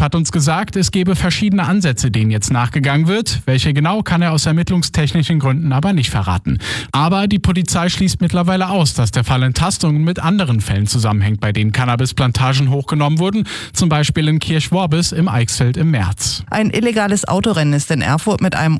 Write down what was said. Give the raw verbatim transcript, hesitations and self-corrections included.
hat uns gesagt, es gebe verschiedene Ansätze, denen jetzt nachgegangen wird. Welche genau, kann er aus ermittlungstechnischen Gründen aber nicht verraten. Aber die Polizei schließt mittlerweile aus, dass der Fall Entastungen mit anderen Fällen zusammenhängt, bei denen Cannabisplantagen hochgenommen wurden, zum Beispiel in Kirchworbis im Eichsfeld im März. Ein illegales Autorennen ist in Erfurt mit einem